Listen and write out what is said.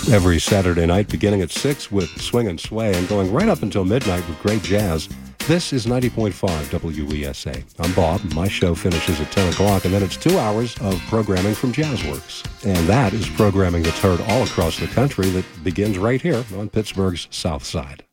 every Saturday night, beginning at 6 with Swing and Sway and going right up until midnight with great jazz. This is 90.5 WESA. I'm Bob. My show finishes at 10 o'clock, and then it's 2 hours of programming from Jazzworks. And that is programming that's heard all across the country that begins right here on Pittsburgh's South Side.